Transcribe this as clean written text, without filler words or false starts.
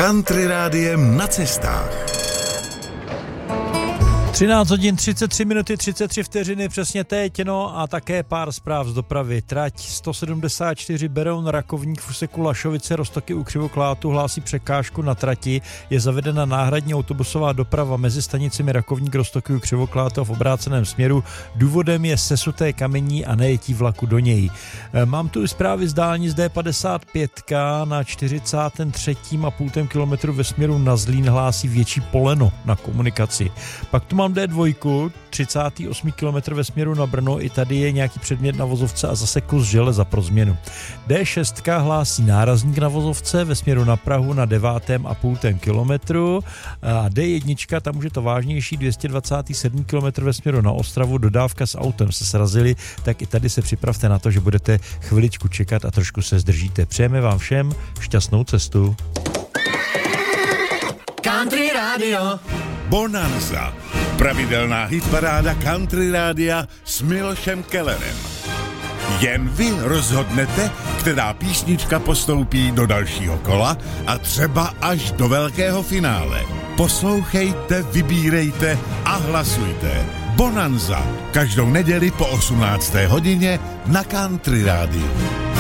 Country rádiem na cestách. 13 hodin 33 minuty 33 vteřiny přesně teď, no a také pár zpráv z dopravy. Trať 174 Beroun Rakovník v úseku Lašovice Roztoky u Křivoklátu hlásí překážku na trati. Je zavedena náhradní autobusová doprava mezi stanicemi Rakovník Roztoky u Křivoklátu v obráceném směru. Důvodem je sesuté kamení a nejetí vlaku do něj. Mám tu i zprávy z dálnic D55 na 43,5 kilometru ve směru na Zlín hlásí větší poleno na komunikaci. Pak tu mám D2, 38 km ve směru na Brno, i tady je nějaký předmět na vozovce a zase kus železa pro změnu. D6 hlásí nárazník na vozovce ve směru na Prahu na 9,5 kilometru a D1, tam už je to vážnější, 227 km ve směru na Ostravu, dodávka s autem se srazili, tak i tady se připravte na to, že budete chviličku čekat a trošku se zdržíte. Přejeme vám všem šťastnou cestu. Country Radio Bonanza. Pravidelná hitparáda Country Rádia s Milošem Kellerem. Jen vy rozhodnete, která písnička postoupí do dalšího kola a třeba až do velkého finále. Poslouchejte, vybírejte a hlasujte. Bonanza. Každou neděli po 18. hodině na Country Rádiu.